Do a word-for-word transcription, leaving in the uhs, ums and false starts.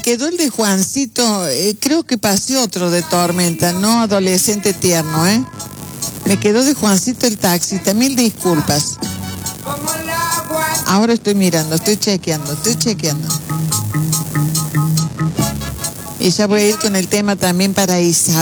quedó el de Juancito, eh, creo que pasé otro de Tormenta, no adolescente tierno, ¿eh? Me quedó de Juancito el taxista, mil disculpas. Ahora estoy mirando, estoy chequeando, estoy chequeando. Y ya voy a ir con el tema también para Isabel.